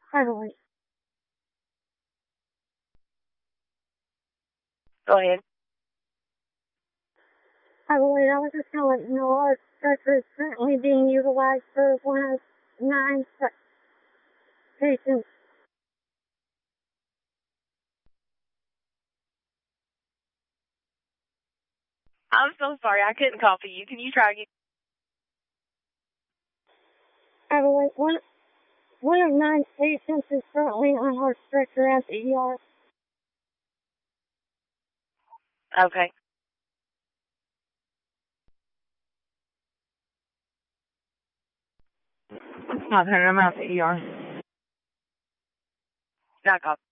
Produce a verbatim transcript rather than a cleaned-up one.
Heavily. Go ahead. I believe I was just going to let you know our stretcher is currently being utilized for one of nine patients. I'm so sorry. I couldn't copy you. Can you try again? I believe one, one of nine patients is currently on our stretcher at the E R. Okay. Not her. I'm at the E R. Not copy.